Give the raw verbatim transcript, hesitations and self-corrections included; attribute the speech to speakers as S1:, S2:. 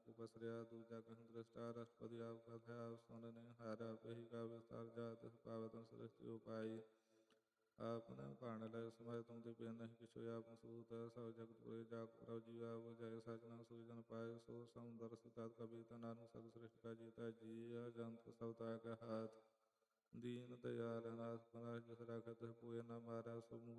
S1: ਕੋ ਪਸਰਿਆ ਦੂਜਾ ਗ੍ਰਹਿ ਦ੍ਰਿਸ਼ਟਾ ਰਸਪਤੀ ਆਪ ਕਥਿਆ ਆਪ ਸੁਨ ਨੇ ਹਾਰਾ ਪਹੀ ਕਾ ਵਿਸਤਾਰ ਜਾਤ ਪਾਵਤਨ ਸ੍ਰਿਸ਼ਟਿ ਉਪਾਈ ਆਪਨ ਭਾਣ ਲੈ ਸਮੈ ਤੁਮ ਤੇ ਪਿਆ ਨਹੀਂ ਕਿਛੁ ਆਪ ਸੂਤ ਸਭ ਜਗਤ ਪੁਰੇ ਜਾ ਪ੍ਰਭ ਜੀਵਾ ਬੁਝਾਇ ਸਜਣਾ ਸੋਈ ਜਨ ਪਾਏ ਸੋ ਸਮੁੰਦਰ ਸਿਤਾਤ ਕਬੀਤਾ ਨਾਨਕ ਸਦ ਸ੍ਰਿਸ਼ਟ ਕਾ ਜੀਤਾ ਜੀ ਜੰਤ ਸਭ ਤਾ ਕਾ ਹਾਥ ਦੀਨ ਦਇਆਲ ਅਨਾਥ ਪਨਾਹ ਜਿਸ ਰਾਖਤ ਪੂਏ ਨਾ ਮਾਰਾ ਸੋ